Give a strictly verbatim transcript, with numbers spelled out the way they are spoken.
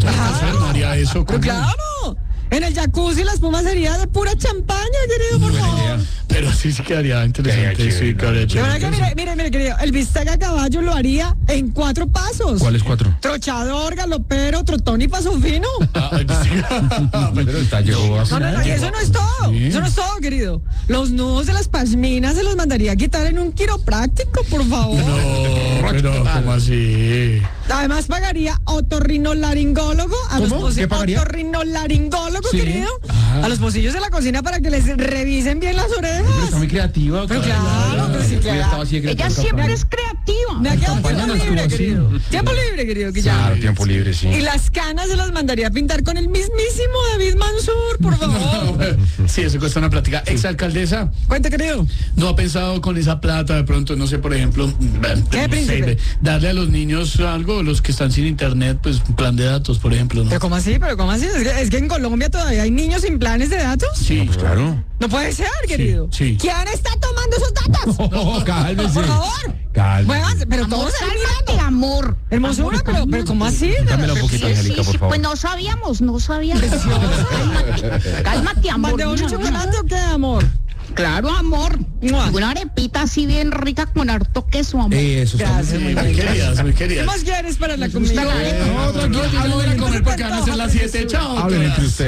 Claro. No haría eso. Pero ¿cómo? claro, en el jacuzzi la espuma sería de pura champaña, querido, por Buena favor. idea. Pero sí, sí quedaría interesante. Quedaría Sí, chévere, quedaría De verdad que chévere. mire, mire, mire, querido, el bistec a caballo lo haría en cuatro pasos. ¿Cuáles cuatro? Trochador, galopero, trotón y paso fino. Ah, sí. Pero está, llegó a No, no, no, y eso no es todo. Sí. Eso no es todo, querido. Los nudos de las pashminas se los mandaría a quitar en un quiropráctico, por favor. No, pero ¿cómo así? Además pagaría otorrinolaringólogo a los ¿Cómo? posi- ¿Qué pagaría? otorrinolaringólogo, Sí. querido. Ah. A los pocillos de la cocina para que les revisen bien las Pero está orejas. muy creativa. Pero claro, pero sí, Yo claro. estaba así de Ella creativa, siempre campaña. es creativa. Me ha quedado tiempo campaña no libre, estuvo así. querido. Tiempo libre, querido, que ya. Claro, tiempo libre, sí. Y las canas se las mandaría a pintar con el mismísimo David Mansur, por favor. Sí, eso cuesta una plática. Exalcaldesa, Cuente, querido. ¿no ha pensado con esa plata de pronto, no sé, por ejemplo, ¿Qué, no sé, príncipe? de- darle a los niños algo, los que están sin internet, pues un plan de datos, por ejemplo, ¿no? ¿Pero cómo así? ¿Pero cómo así? ¿Es que, es que en Colombia todavía hay niños sin planes de datos? Sí, Pues claro. No puede ser, querido. sí. ¿Quién está tomando esos datos? Oh, cálmese. Por favor. Cálmese. Muévanse, pero Amor, todos al cálmate, minuto. amor. Hermosura, pero, pero ¿cómo así? Cámbiala un poquito, Sí, sí, Angélica, por sí, favor. pues no sabíamos, no sabíamos. Cálmate, cálmate, amor. ¿Mandeón y Mira, chocolate o qué, amor? Claro, amor. Mua. Una arepita así bien rica con harto queso, amor. Eh, Eso está Gracias, muy Muy bien. queridas, muy ¿Qué queridas. más quieres para la comida? No, tranquilo, No, tranquilo, ya no voy a comer porque van a ser las siete. Chao. Hablen entre ustedes.